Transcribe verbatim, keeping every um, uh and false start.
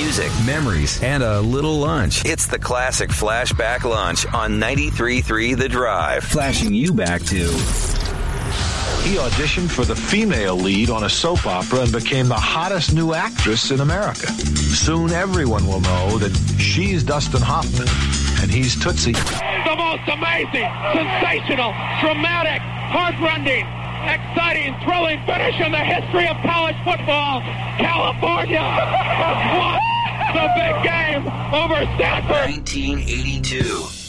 music, memories, and a little lunch. It's the classic Flashback Lunch on ninety-three point three The Drive. Flashing you back to... He auditioned for the female lead on a soap opera and became the hottest new actress in America. Soon everyone will know that she's Dustin Hoffman and he's Tootsie. The most amazing, sensational, dramatic, heart-rending, exciting, thrilling finish in the history of college football. California won the big game over Stanford. nineteen eighty-two.